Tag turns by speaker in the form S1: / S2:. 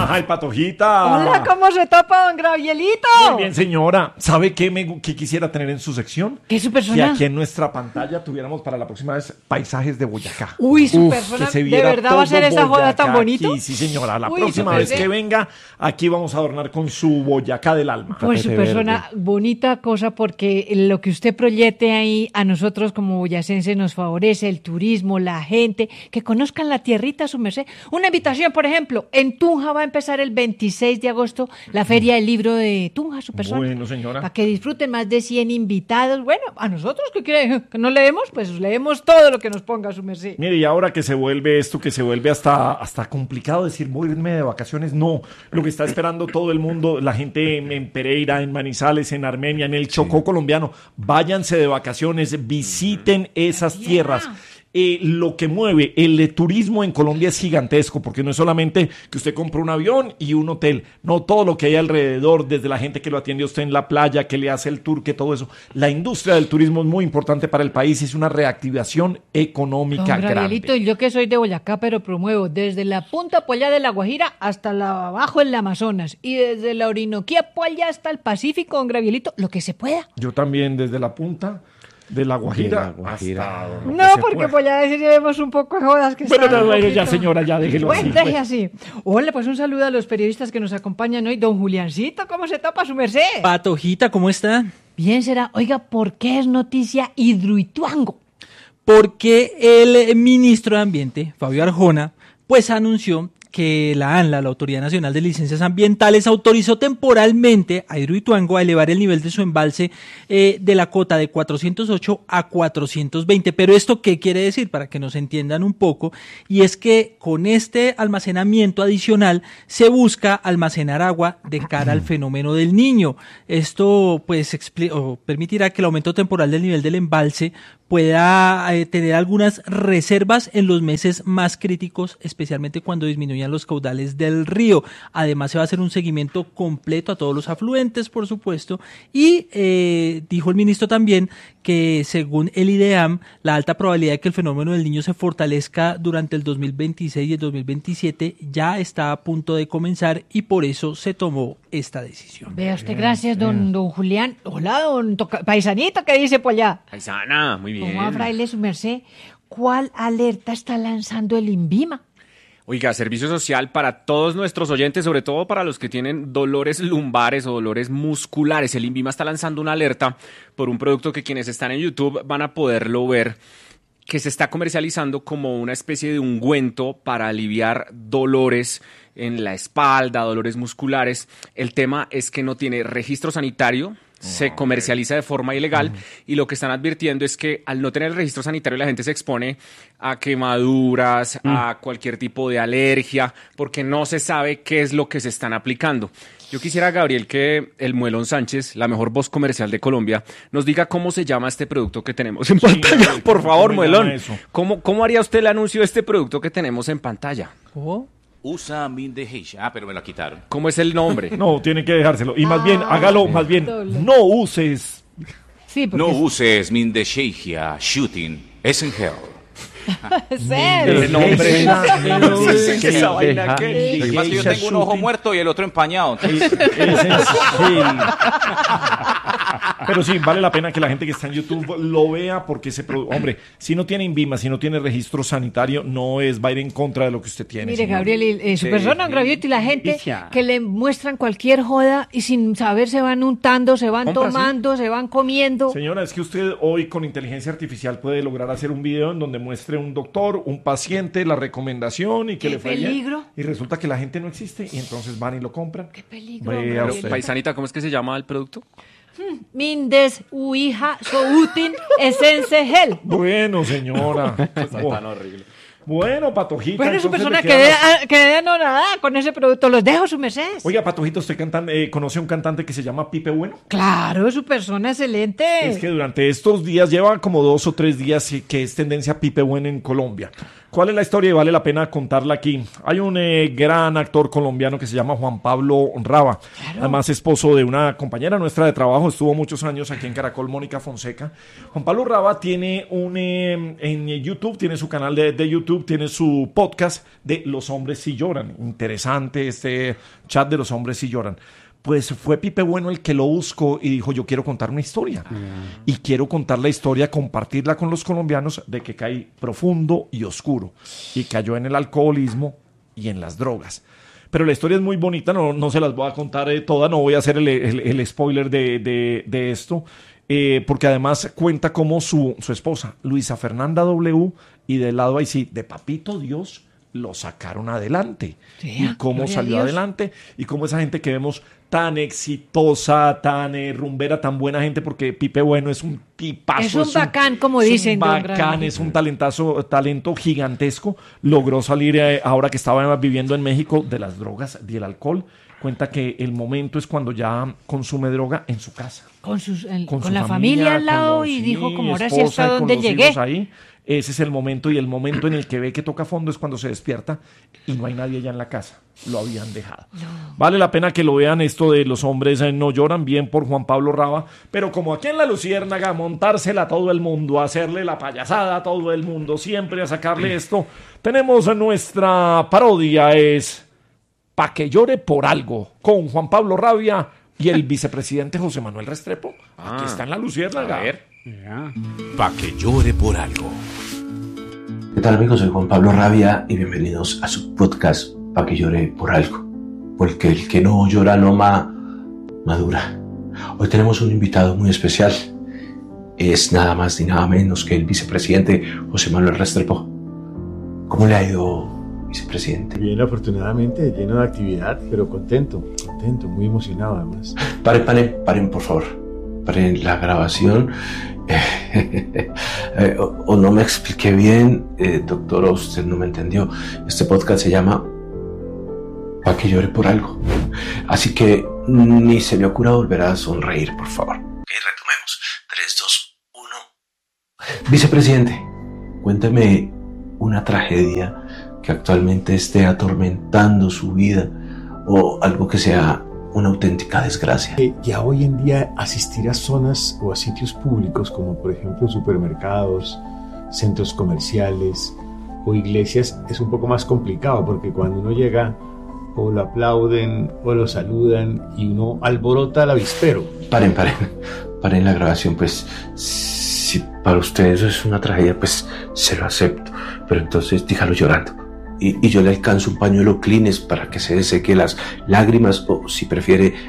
S1: ¡Ay, Patojita!
S2: Hola, ¿cómo se topa, don Gravielito?
S1: Muy bien, señora. ¿Sabe qué quisiera tener en su sección?
S2: ¿Qué es su
S1: Que
S2: persona?
S1: aquí en nuestra pantalla tuviéramos para la próxima vez paisajes de Boyacá.
S2: Uy, su
S1: Que
S2: persona,
S1: se
S2: ¿de
S1: viera
S2: verdad va a ser
S1: todo
S2: esa joda tan
S1: Boyacá
S2: bonito?
S1: aquí, sí, señora. La
S2: Uy,
S1: próxima
S2: súper
S1: vez
S2: bien.
S1: que venga, aquí vamos a adornar con su Boyacá del alma.
S2: Pues su
S3: Tapete
S2: persona, bonita cosa, porque lo que usted proyecte ahí a nosotros como boyacenses nos favorece, el turismo, la gente, que conozcan la tierrita, su merced. Una invitación, por ejemplo, en Tunja va a empezar el 26 de agosto la Feria del Libro de Tunja, su persona.
S1: Bueno, señora.
S2: Para que disfruten más de 100 invitados. Bueno, a nosotros que quiere que no leemos, pues leemos todo lo que nos ponga su merced.
S1: Mire, y ahora que se vuelve esto, que se vuelve hasta complicado decir, voy a irme de vacaciones, no. Lo que está esperando todo el mundo, la gente en Pereira, en Manizales, en Armenia, en el Chocó colombiano, váyanse de vacaciones, visiten esas tierras. Lo que mueve el turismo en Colombia es gigantesco, porque no es solamente que usted compra un avión y un hotel, no, todo lo que hay alrededor, desde la gente que lo atiende a usted en la playa, que le hace el tour, que todo eso. La industria del turismo es muy importante para el país, es una reactivación económica
S2: Don Gabrielito,
S1: grande.
S2: y yo que soy de Boyacá, pero promuevo desde la punta por allá de la Guajira hasta la abajo en el Amazonas, y desde la Orinoquía por allá hasta el Pacífico, don Gabrielito, lo que se pueda.
S1: Yo también desde la punta de la Guajira,
S3: De la Guajira.
S1: hasta lo que
S2: No,
S1: se
S2: porque
S1: pueda.
S2: por allá deciremos un poco de jodas que
S1: Bueno,
S2: están
S1: no,
S2: un
S1: bueno, ya
S2: poquito-
S1: señora, ya déjelo
S2: Bueno,
S1: así.
S2: deje
S1: pues.
S2: así. Hola, pues un saludo a los periodistas que nos acompañan hoy. Don Juliancito, ¿cómo se topa su merced?
S4: Patojita, ¿cómo está?
S2: Bien será. Oiga, ¿por qué es noticia Hidroituango?
S4: Porque el ministro de Ambiente, Fabio Arjona, pues anunció que la ANLA, la Autoridad Nacional de Licencias Ambientales, autorizó temporalmente a Hidroituango a elevar el nivel de su embalse de la cota de 408 a 420. Pero ¿esto qué quiere decir? Para que nos entiendan un poco, y es que con este almacenamiento adicional se busca almacenar agua de cara al fenómeno del Niño. Esto pues permitirá que el aumento temporal del nivel del embalse pueda tener algunas reservas en los meses más críticos, especialmente cuando disminuyan los caudales del río. Además, se va a hacer un seguimiento completo a todos los afluentes, por supuesto, y dijo el ministro también que según el IDEAM, la alta probabilidad de que el fenómeno del Niño se fortalezca durante el 2026 y el 2027 ya está a punto de comenzar, y por eso se tomó esta decisión.
S2: Vea usted, gracias, don Julián. Hola, don Paisanito, ¿qué dice por allá?
S5: Paisana, muy bien.
S2: ¿Cómo va, fraile, su merced? ¿Cuál alerta está lanzando el INVIMA?
S5: Oiga, servicio social para todos nuestros oyentes, sobre todo para los que tienen dolores lumbares o dolores musculares. El INVIMA está lanzando una alerta por un producto que quienes están en YouTube van a poderlo ver, que se está comercializando como una especie de ungüento para aliviar dolores en la espalda, dolores musculares. El tema es que no tiene registro sanitario, se comercializa de forma ilegal, y lo que están advirtiendo es que al no tener el registro sanitario la gente se expone a quemaduras, a cualquier tipo de alergia, porque no se sabe qué es lo que se están aplicando. Yo quisiera, Gabriel, que el Muelón Sánchez, la mejor voz comercial de Colombia, nos diga cómo se llama este producto que tenemos en pantalla. Por favor,
S1: ¿cómo se llama
S5: Muelón,
S1: eso?
S5: ¿cómo haría usted el anuncio de este producto que tenemos en pantalla?
S4: ¿Oh?
S6: Usa Mindehesh. Ah, pero me la quitaron.
S5: ¿Cómo es el nombre?
S1: No, tiene que dejárselo. Y más bien, hágalo, más bien, no uses.
S2: Sí, porque
S6: No uses Mindesheikia Shooting. Es en hell.
S2: es serio.
S5: El nombre.
S1: Sí,
S5: Esa vaina que-
S6: Lo que pasa es que yo tengo un ojo muerto y el otro empañado. Entonces,
S1: Pero sí, vale la pena que la gente que está en YouTube lo vea, porque hombre, si no tiene INVIMA, si no tiene registro sanitario, va a ir en contra de lo que usted tiene.
S2: Mire,
S1: señor.
S2: Gabriel, y su persona, don Gabrielito, y la gente
S3: Noticia.
S2: que le muestran cualquier joda y sin saber se van untando, se van
S1: Compra,
S2: tomando, se van comiendo.
S1: Señora, es que usted hoy con inteligencia artificial puede lograr hacer un video en donde muestre un doctor, un paciente, la recomendación y que
S2: ¡Qué
S1: le fue bien.
S2: peligro!
S1: Y resulta que la gente no existe y entonces van y lo compran.
S2: ¡Qué peligro!
S1: Vea
S2: Gabriel.
S1: usted.
S5: Paisanita, ¿cómo es que se llama el producto?
S2: Mindes uija soutin essence gel.
S1: Bueno, señora. Bueno, Patojita.
S2: Bueno, su
S1: entonces
S2: persona
S1: le queda más-
S2: que dé nada con ese producto. Los dejo, su merced.
S1: Oiga, Patojito, ¿usted conoce a un cantante que se llama Pipe Bueno?
S2: Claro, su persona excelente.
S1: Es que durante estos días, lleva como 2 o 3 días que es tendencia Pipe Bueno en Colombia. ¿Cuál es la historia? Y vale la pena contarla aquí. Hay un gran actor colombiano que se llama Juan Pablo Raba. Claro. Además, esposo de una compañera nuestra de trabajo. Estuvo muchos años aquí en Caracol, Mónica Fonseca. Juan Pablo Raba tiene en YouTube, tiene su canal de YouTube, tiene su podcast de Los Hombres Sí Lloran. Interesante este chat de Los Hombres Sí Lloran. Pues fue Pipe Bueno el que lo buscó y dijo, yo quiero contar una historia. Y quiero contar la historia, compartirla con los colombianos de que cae profundo y oscuro. Y cayó en el alcoholismo y en las drogas. Pero la historia es muy bonita, no se las voy a contar todas, no voy a hacer el spoiler de esto. Porque además cuenta cómo su esposa, Luisa Fernanda W., y del lado ahí sí, de Papito Dios, lo sacaron adelante. Sí, y cómo salió adelante y cómo esa gente que vemos tan exitosa, tan rumbera, tan buena gente, porque Pipe Bueno es un tipazo.
S2: Es un bacán, como dicen.
S1: Es un bacán, es un talento gigantesco. Logró salir ahora que estaba viviendo en México de las drogas y el alcohol. Cuenta que el momento es cuando ya consume droga en su casa.
S2: Con la familia al lado y dijo, como ahora sí hasta donde llegué.
S1: Ahí. Ese es el momento, y el momento en el que ve que toca fondo es cuando se despierta y no hay nadie ya en la casa. Lo habían dejado. No. Vale la pena que lo vean, esto de Los Hombres No Lloran, bien por Juan Pablo Raba, pero como aquí en La Luciérnaga, montársela a todo el mundo, hacerle la payasada a todo el mundo, siempre a sacarle esto, tenemos nuestra parodia, es Pa' que llore por algo, con Juan Pablo Rabia y el vicepresidente José Manuel Restrepo. Aquí está en La Luciérnaga.
S5: A ver.
S6: Pa' que llore por algo.
S3: ¿Qué tal, amigos? Soy Juan Pablo Rabia y bienvenidos a su podcast Pa' que llore por algo. Porque el que no llora no madura. Hoy tenemos un invitado muy especial. Es nada más ni nada menos que el vicepresidente José Manuel Restrepo. ¿Cómo le ha ido, vicepresidente?
S7: Bien, afortunadamente, lleno de actividad, pero contento, muy emocionado además.
S3: Paren, por favor. Paren la grabación. O no me expliqué bien, doctor, o usted no me entendió. Este podcast se llama Pa' que llore por algo. Así que ni se le ocurra volver a sonreír, por favor. Ok, retomemos. 3, 2, 1. Vicepresidente, cuénteme una tragedia que actualmente esté atormentando su vida o algo que sea una auténtica desgracia.
S7: Ya hoy en día asistir a zonas o a sitios públicos como por ejemplo supermercados, centros comerciales o iglesias es un poco más complicado, porque cuando uno llega o lo aplauden o lo saludan y uno alborota el avispero.
S3: Paren la grabación. Pues si para ustedes eso es una tragedia, pues se lo acepto, pero entonces dígalo llorando. Y yo le alcanzo un pañuelo Kleenex para que se deseque las lágrimas, o si prefiere